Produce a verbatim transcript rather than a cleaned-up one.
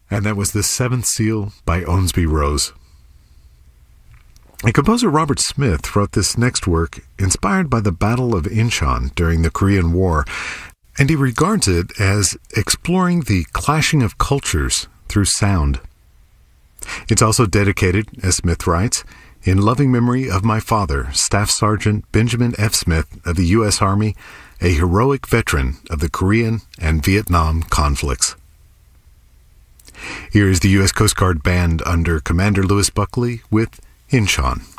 And that was The Seventh Seal by Owensby Rose. And composer Robert Smith wrote this next work inspired by the Battle of Incheon during the Korean War, and he regards it as exploring the clashing of cultures through sound. It's also dedicated, as Smith writes, in loving memory of my father, Staff Sergeant Benjamin F. Smith of the U S Army, a heroic veteran of the Korean and Vietnam conflicts. Here is the U S Coast Guard Band under Commander Louis Buckley with Incheon.